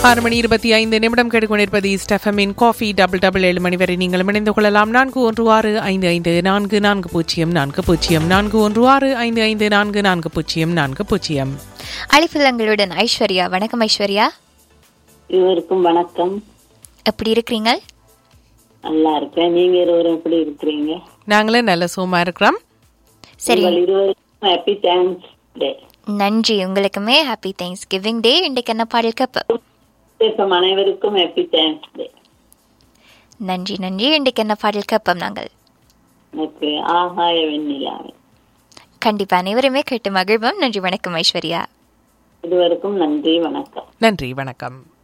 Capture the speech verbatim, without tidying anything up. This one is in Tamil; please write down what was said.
ஆறு மணி இருபத்தி ஐந்து நிமிடம் கேட்டுக்கொண்டிருப்பது ஸ்டெஃபமின் காஃபி டபுள் டபுள் ஏழு மணி வரை நீங்கள் இணைந்து கொள்ளலாம். நான்கு ஒன்று ஆறு ஐந்து ஐந்து நான்கு நான்கு பூஜ்ஜியம் நான்கு பூஜ்ஜியம் நான்கு ஒன்று ஆறு ஐந்து ஐந்து நான்கு நான்கு பூஜ்ஜியம் நான்கு பூஜ்ஜியம். அழைப்புதங்களுடன் ஐஸ்வர்யா. வணக்கம் ஐஸ்வர்யா. இருவருக்கும் வணக்கம். எப்படி இருக்கிறீங்க? நல்லா இருக்கேன். நீங்க இருவரும் எப்படி இருக்கிறீங்க? நாங்களும் நல்ல சுகமா இருக்கிறோம். சரி, இருவருக்கும் ஹாப்பி தேங்க்ஸ் டே. நன்றி. உங்களுக்குமே ஹாப்பி தேங்க்ஸ் கிவிங் டே. இன்றைக்கு என்ன பாடல் கப்பு? அனைவருக்கும் ஹாப்பி தேங்க்ஸ் டே. நன்றி நன்றி. இன்றைக்கு என்ன பாடல் கப்பம் நாங்கள்? எனக்கு ஆகாய வெண்ணிலாவே. கண்டிப்பா அனைவருமே கேட்டு மகிழ்வோம். நன்றி, வணக்கம் ஐஸ்வர்யா. இருவருக்கும் நன்றி, வணக்கம். நன்றி, வணக்கம்.